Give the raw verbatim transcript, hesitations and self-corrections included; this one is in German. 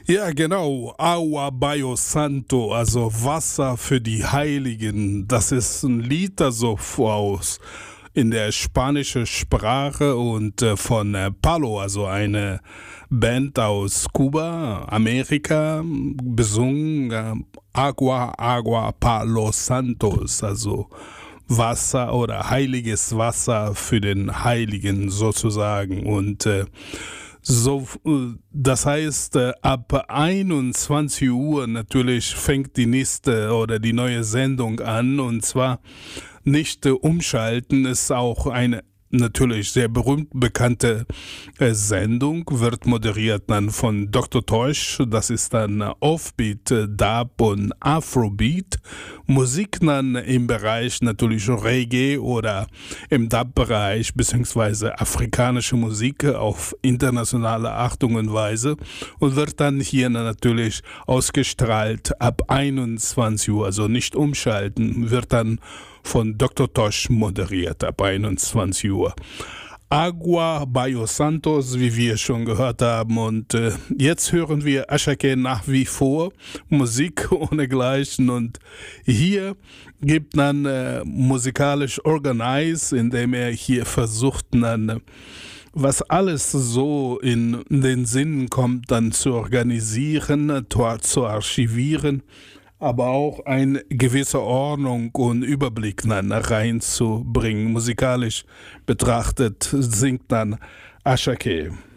Ja, genau. Agua Bayo Santo, also Wasser für die Heiligen. Das ist ein Lied, also aus in der spanischen Sprache und äh, von äh, Palo, also eine Band aus Kuba, Amerika, besungen äh, Agua, Agua Palo Santos, also Wasser oder heiliges Wasser für den Heiligen sozusagen. Und äh, so, äh, das heißt, äh, ab einundzwanzig Uhr natürlich fängt die nächste oder die neue Sendung an, und zwar nicht äh, umschalten, ist auch eine natürlich sehr berühmt bekannte äh, Sendung, wird moderiert dann von Doktor Tosh, das ist dann äh, Offbeat, äh, Dub und Afrobeat, Musik dann im Bereich natürlich Reggae oder im Dub-Bereich beziehungsweise afrikanische Musik auf internationale Achtung und Weise, und wird dann hier natürlich ausgestrahlt ab einundzwanzig Uhr, also nicht umschalten, wird dann von Doktor Tosh moderiert ab einundzwanzig Uhr. Agua Bayo Santos, wie wir schon gehört haben. Und äh, jetzt hören wir Ashake nach wie vor, Musik ohnegleichen. Und hier gibt dann äh, musikalisch Organize, indem er hier versucht, dann äh, was alles so in den Sinn kommt, dann zu organisieren, zu archivieren, aber auch eine gewisse Ordnung und Überblick dann reinzubringen. Musikalisch betrachtet singt dann Ashake.